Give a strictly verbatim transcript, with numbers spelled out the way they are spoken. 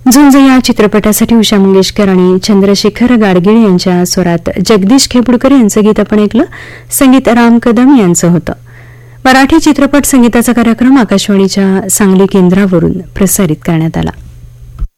झुंज या चित्रपटासाठी उषा मंगेशकर आणि चंद्रशेखर गाडगीळ यांच्या स्वरात जगदीश खेपुडकर यांचं गीत आपण ऐकलं. संगीत राम कदम यांचं होतं. मराठी चित्रपट संगीताचा कार्यक्रम आकाशवाणीच्या सांगली केंद्रावरून प्रसारित करण्यात आला.